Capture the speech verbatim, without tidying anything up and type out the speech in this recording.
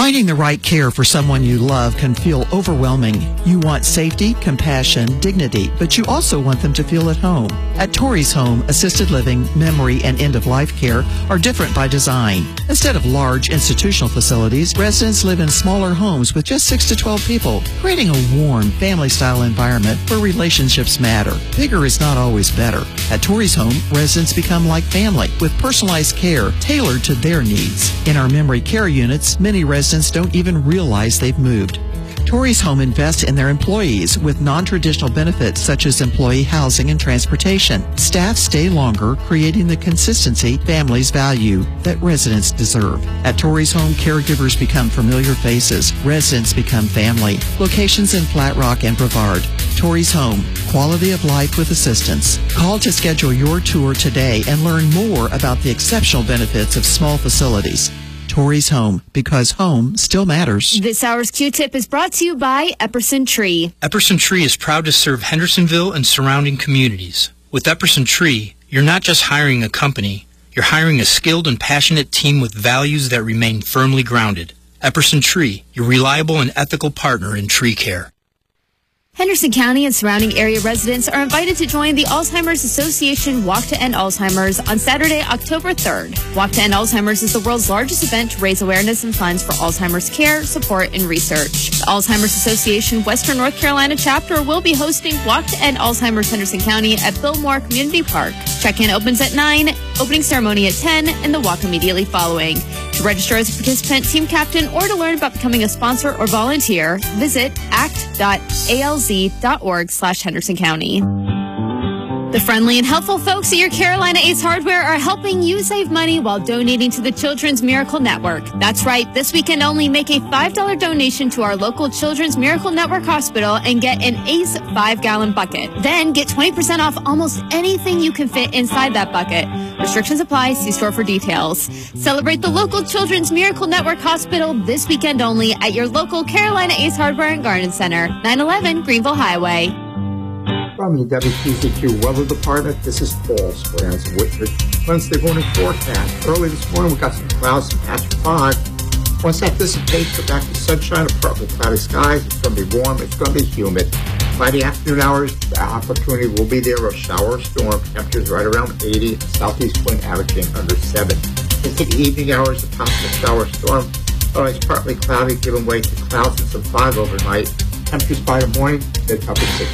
Finding the right care for someone you love can feel overwhelming. You want safety, compassion, dignity, but you also want them to feel at home. At Torrey's Home, assisted living, memory, and end-of-life care are different by design. Instead of large institutional facilities, residents live in smaller homes with just six to twelve people, creating a warm, family-style environment where relationships matter. Bigger is not always better. At Torrey's Home, residents become like family with personalized care tailored to their needs. In our memory care units, many residents Residents don't even realize they've moved. Torrey's Home invests in their employees with non-traditional benefits such as employee housing and transportation. Staff stay longer, creating the consistency families value that residents deserve. At Torrey's Home, caregivers become familiar faces. Residents become family. Locations in Flat Rock and Brevard. Torrey's Home, quality of life with assistance. Call to schedule your tour today and learn more about the exceptional benefits of small facilities. Torrey's Home, because home still matters. This hour's Q-Tip is brought to you by Epperson Tree. Epperson Tree is proud to serve Hendersonville and surrounding communities. With Epperson Tree, you're not just hiring a company, you're hiring a skilled and passionate team with values that remain firmly grounded. Epperson Tree, your reliable and ethical partner in tree care. Henderson County and surrounding area residents are invited to join the Alzheimer's Association Walk to End Alzheimer's on Saturday, October third. Walk to End Alzheimer's is the world's largest event to raise awareness and funds for Alzheimer's care, support, and research. The Alzheimer's Association Western North Carolina chapter will be hosting Walk to End Alzheimer's Henderson County at Fillmore Community Park. Check-in opens at nine, opening ceremony at ten, and the walk immediately following. To register as a participant, team captain, or to learn about becoming a sponsor or volunteer, visit act dot a l z dot org slash Henderson County. The friendly and helpful folks at your Carolina Ace Hardware are helping you save money while donating to the Children's Miracle Network. That's right. This weekend only, make a five dollar donation to our local Children's Miracle Network hospital and get an Ace five gallon bucket. Then get twenty percent off almost anything you can fit inside that bucket. Restrictions apply. See store for details. Celebrate the local Children's Miracle Network hospital this weekend only at your local Carolina Ace Hardware and Garden Center, nine eleven Greenville Highway. From the W T C Q Weather Department, this is Paul Squares of Whitford. Wednesday morning forecast. Early this morning, we got some clouds, some patch of five. Once that dissipates, we're back to sunshine and partly cloudy skies. It's going to be warm. It's going to be humid. By the afternoon hours, the opportunity will be there of shower or storm. Temperatures right around eighty. Southeast wind averaging under seven. Into the evening hours, the possible shower or storm. Otherwise, partly cloudy, giving way to clouds and some fog overnight. Temperatures by the morning, mid-upper sixties.